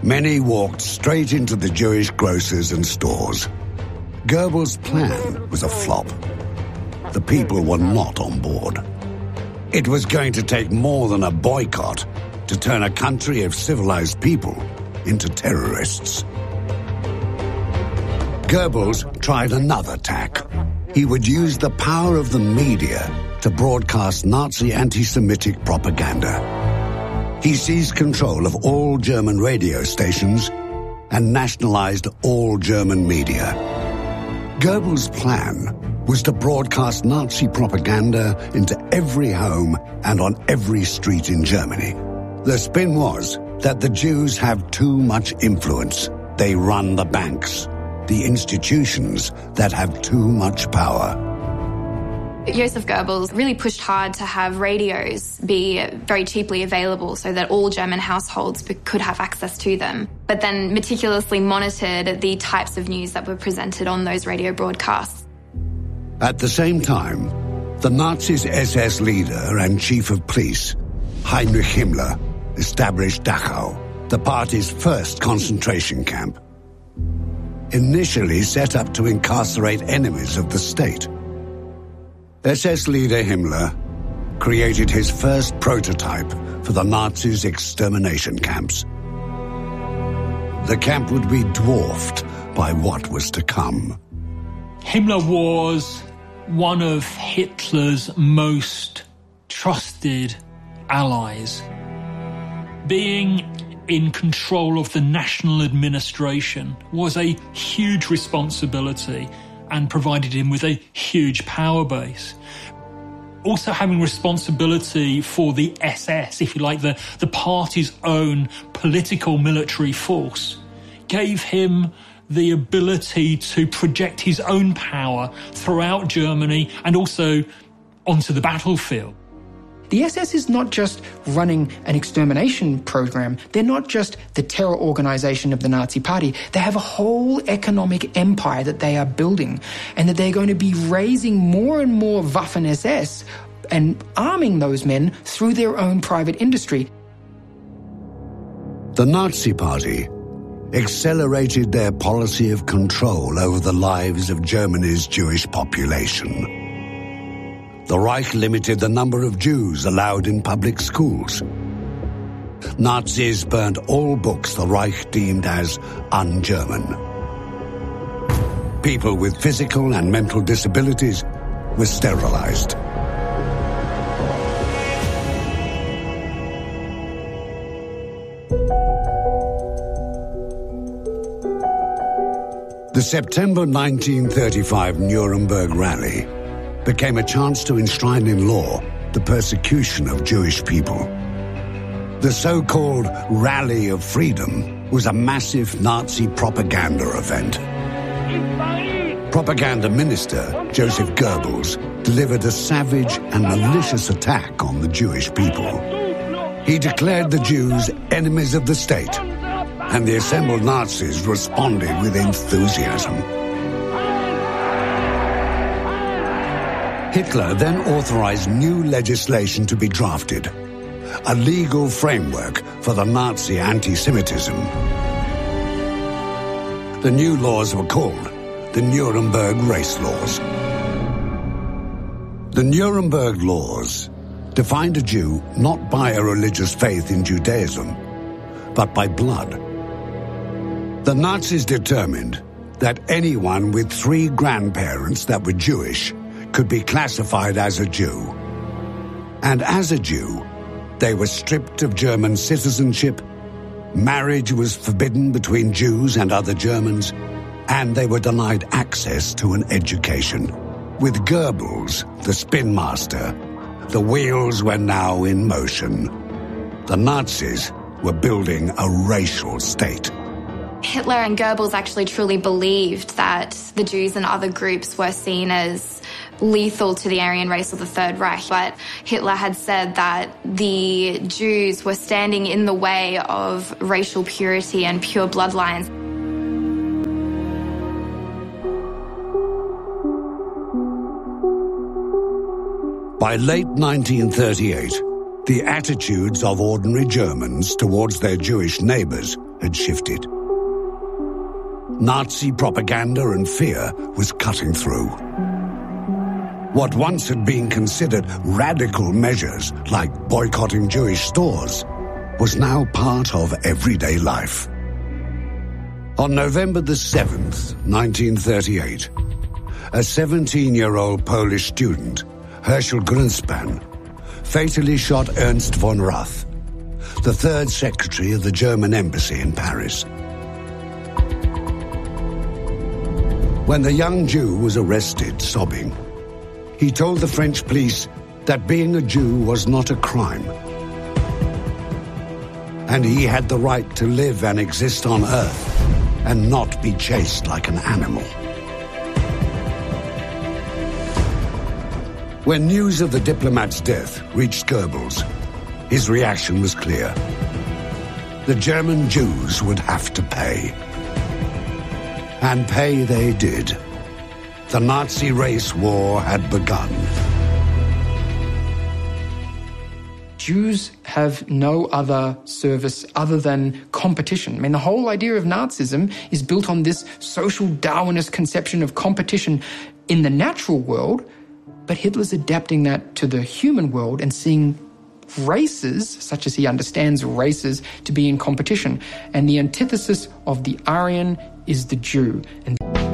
Many walked straight into the Jewish grocers and stores. Goebbels' plan was a flop. The people were not on board. It was going to take more than a boycott to turn a country of civilized people into terrorists. Goebbels tried another tack. He would use the power of the media to broadcast Nazi anti-Semitic propaganda. He seized control of all German radio stations and nationalized all German media. Goebbels' plan was to broadcast Nazi propaganda into every home and on every street in Germany. The spin was that the Jews have too much influence. They run the banks, the institutions that have too much power. Joseph Goebbels really pushed hard to have radios be very cheaply available so that all German households could have access to them, but then meticulously monitored the types of news that were presented on those radio broadcasts. At the same time, the Nazis' SS leader and chief of police, Heinrich Himmler, established Dachau, the party's first concentration camp. Initially set up to incarcerate enemies of the state, SS leader Himmler created his first prototype for the Nazis' extermination camps. The camp would be dwarfed by what was to come. Himmler was one of Hitler's most trusted allies. Being in control of the national administration was a huge responsibility and provided him with a huge power base. Also having responsibility for the SS, if you like, the party's own political military force, gave him the ability to project his own power throughout Germany and also onto the battlefield. The SS is not just running an extermination program. They're not just the terror organization of the Nazi Party. They have a whole economic empire that they are building, and that they're going to be raising more and more Waffen-SS and arming those men through their own private industry. The Nazi Party accelerated their policy of control over the lives of Germany's Jewish population. The Reich limited the number of Jews allowed in public schools. Nazis burned all books the Reich deemed as un-German. People with physical and mental disabilities were sterilized. The September 1935 Nuremberg Rally became a chance to enshrine in law the persecution of Jewish people. The so-called Rally of Freedom was a massive Nazi propaganda event. Propaganda minister Joseph Goebbels delivered a savage and malicious attack on the Jewish people. He declared the Jews enemies of the state, and the assembled Nazis responded with enthusiasm. Hitler then authorized new legislation to be drafted, a legal framework for the Nazi anti-Semitism. The new laws were called the Nuremberg Race Laws. The Nuremberg Laws defined a Jew not by a religious faith in Judaism, but by blood. The Nazis determined that anyone with 3 grandparents that were Jewish could be classified as a Jew. And as a Jew, they were stripped of German citizenship, marriage was forbidden between Jews and other Germans, and they were denied access to an education. With Goebbels, the spin master, the wheels were now in motion. The Nazis were building a racial state. Hitler and Goebbels actually truly believed that the Jews and other groups were seen as lethal to the Aryan race of the Third Reich, but Hitler had said that the Jews were standing in the way of racial purity and pure bloodlines. By late 1938, the attitudes of ordinary Germans towards their Jewish neighbors had shifted. Nazi propaganda and fear was cutting through. What once had been considered radical measures, like boycotting Jewish stores, was now part of everyday life. On November the 7th, 1938, a 17-year-old Polish student, Herschel Grünspan, fatally shot Ernst von Rath, the third secretary of the German embassy in Paris. When the young Jew was arrested, sobbing, he told the French police that being a Jew was not a crime, and he had the right to live and exist on Earth and not be chased like an animal. When news of the diplomat's death reached Goebbels, his reaction was clear. The German Jews would have to pay. And pay they did. The Nazi race war had begun. Jews have no other service other than competition. I mean, the whole idea of Nazism is built on this social Darwinist conception of competition in the natural world, but Hitler's adapting that to the human world and seeing races, such as he understands races, to be in competition. And the antithesis of the Aryan is the Jew. And